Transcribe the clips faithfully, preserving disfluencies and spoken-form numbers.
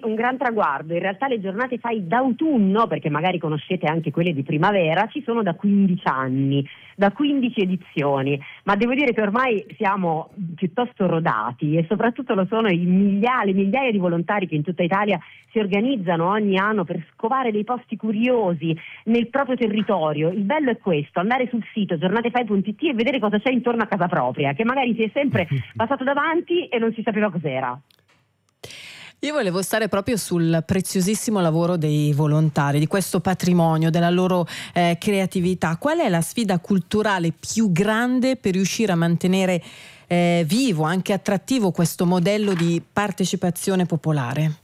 un gran traguardo. In realtà le giornate Fai d'autunno, perché magari conoscete anche quelle di primavera, ci sono da quindici anni, da quindici edizioni, ma devo dire che ormai siamo piuttosto rodati e soprattutto lo sono i migliaia, le migliaia di volontari che in tutta Italia si organizzano ogni anno per scovare dei posti curiosi nel proprio territorio. Il bello è questo, andare sul sito giornatefai punto it e vedere cosa c'è intorno a casa propria, che magari si è sempre passato davanti e non si sapeva cos'era. Io volevo stare proprio sul preziosissimo lavoro dei volontari, di questo patrimonio, della loro eh, creatività. Qual è la sfida culturale più grande per riuscire a mantenere eh, vivo, anche attrattivo, questo modello di partecipazione popolare?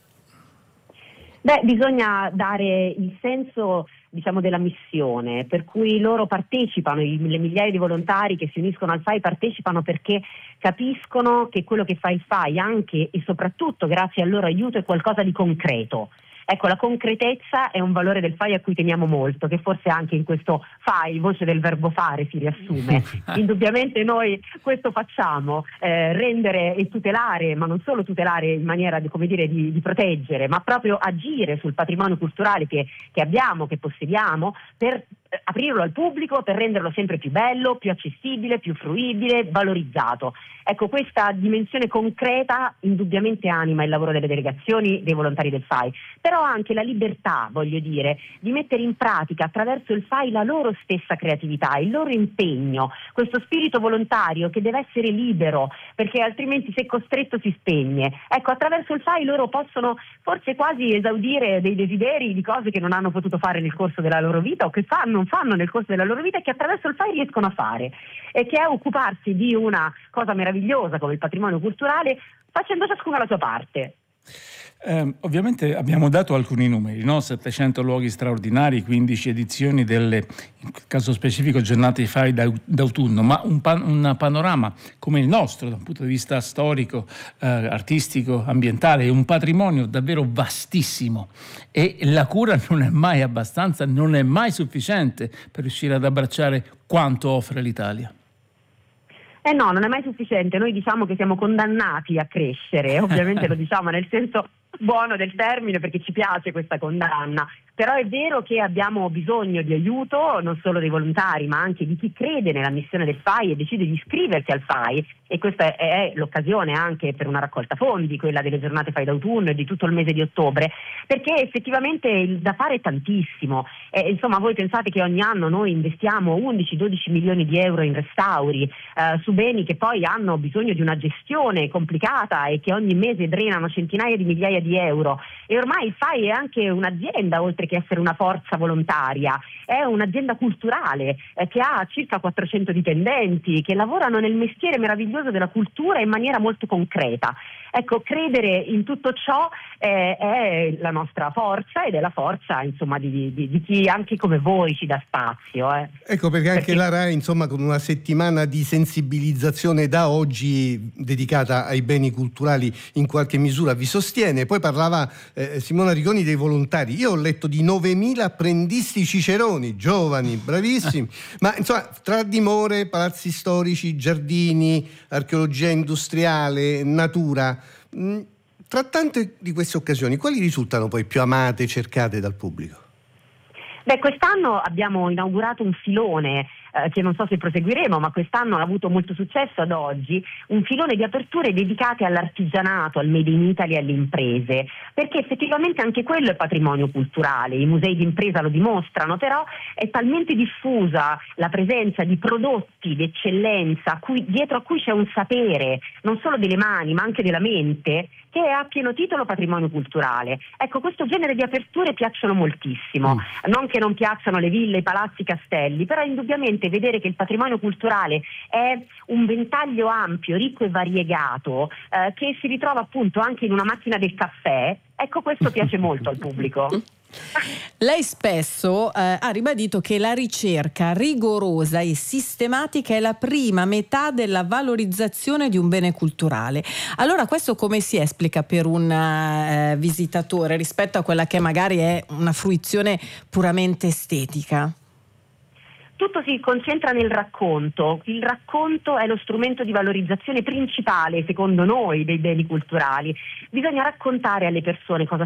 Beh, bisogna dare il senso, diciamo, della missione, per cui loro partecipano, i, le migliaia di volontari che si uniscono al Fai partecipano perché capiscono che quello che fa il Fai, anche e soprattutto grazie al loro aiuto, è qualcosa di concreto. Ecco, la concretezza è un valore del Fai a cui teniamo molto, che forse anche in questo Fai, voce del verbo fare, si riassume. Indubbiamente noi questo facciamo, eh, rendere e tutelare, ma non solo tutelare in maniera di, come dire, di, di proteggere, ma proprio agire sul patrimonio culturale che, che abbiamo, che possediamo, per aprirlo al pubblico, per renderlo sempre più bello, più accessibile, più fruibile, valorizzato. Ecco, questa dimensione concreta indubbiamente anima il lavoro delle delegazioni, dei volontari del Fai, però anche la libertà, voglio dire, di mettere in pratica attraverso il Fai la loro stessa creatività, il loro impegno, questo spirito volontario che deve essere libero, perché altrimenti se costretto si spegne. Ecco, attraverso il Fai loro possono forse quasi esaudire dei desideri di cose che non hanno potuto fare nel corso della loro vita o che fanno, non fanno nel corso della loro vita e che attraverso il Fai riescono a fare, e che è occuparsi di una cosa meravigliosa come il patrimonio culturale facendo ciascuno la sua parte. Eh, ovviamente abbiamo dato alcuni numeri, no? settecento luoghi straordinari, quindici edizioni delle, in caso specifico, giornate Fai d'autunno, ma un, pan, un panorama come il nostro, da un punto di vista storico, eh, artistico, ambientale, è un patrimonio davvero vastissimo e la cura non è mai abbastanza, non è mai sufficiente per riuscire ad abbracciare quanto offre l'Italia. Eh no, non è mai sufficiente. Noi diciamo che siamo condannati a crescere, ovviamente lo diciamo nel senso buono del termine, perché ci piace questa condanna, però è vero che abbiamo bisogno di aiuto non solo dei volontari ma anche di chi crede nella missione del Fai e decide di iscriversi al Fai, e questa è l'occasione anche per una raccolta fondi, quella delle giornate Fai d'autunno e di tutto il mese di ottobre, perché effettivamente il da fare è tantissimo. Eh, insomma, voi pensate che ogni anno noi investiamo undici dodici milioni di euro in restauri eh, su beni che poi hanno bisogno di una gestione complicata e che ogni mese drenano centinaia di migliaia di euro, e ormai il Fai è anche un'azienda, oltre che essere una forza volontaria, è un'azienda culturale eh, che ha circa quattrocento dipendenti che lavorano nel mestiere meraviglioso della cultura in maniera molto concreta. Ecco, credere in tutto ciò eh, è la nostra forza ed è la forza, insomma, di, di, di chi anche come voi ci dà spazio. Eh. Ecco perché anche perché... la RAI, insomma, con una settimana di sensibilizzazione da oggi dedicata ai beni culturali in qualche misura vi sostiene. Poi parlava eh, Simona Rigoni dei volontari. Io ho letto di novemila apprendisti ciceroni, giovani, bravissimi, ma insomma tra dimore, palazzi storici, giardini, archeologia industriale, natura. Tra tante di queste occasioni, quali risultano poi più amate e cercate dal pubblico? Beh, quest'anno abbiamo inaugurato un filone eh, che non so se proseguiremo, ma quest'anno ha avuto molto successo ad oggi, un filone di aperture dedicate all'artigianato, al Made in Italy e alle imprese, perché effettivamente anche quello è patrimonio culturale, i musei d'impresa lo dimostrano, però è talmente diffusa la presenza di prodotti d'eccellenza a cui, dietro a cui c'è un sapere, non solo delle mani ma anche della mente, che è a pieno titolo patrimonio culturale. Ecco, questo genere di aperture piacciono moltissimo, mm. non che non piacciono le ville, i palazzi, i castelli, però indubbiamente vedere che il patrimonio culturale è un ventaglio ampio, ricco e variegato, eh, che si ritrova appunto anche in una macchina del caffè, ecco, questo piace molto al pubblico. Lei spesso eh, ha ribadito che la ricerca rigorosa e sistematica è la prima metà della valorizzazione di un bene culturale. Allora questo come si esplica per un eh, visitatore rispetto a quella che magari è una fruizione puramente estetica? Tutto si concentra nel racconto. Il racconto è lo strumento di valorizzazione principale, secondo noi, dei beni culturali. Bisogna raccontare alle persone cosa